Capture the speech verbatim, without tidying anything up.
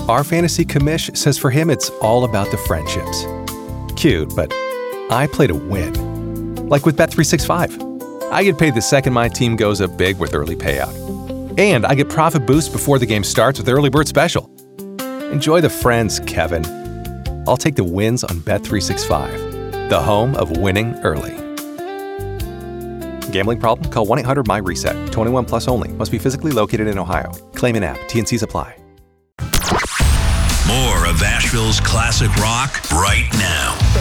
Our fantasy commish says for him it's all about the friendships. Cute, but I play to win. Like with Bet three sixty-five. I get paid the second my team goes up big with early payout. And I get profit boost before the game starts with Early Bird Special. Enjoy the friends, Kevin. I'll take the wins on Bet three sixty-five, the home of winning early. Gambling problem? Call one eight hundred M Y reset. twenty-one plus only. Must be physically located in Ohio. Claim in app. T and Cs apply. More of Asheville's classic rock right now.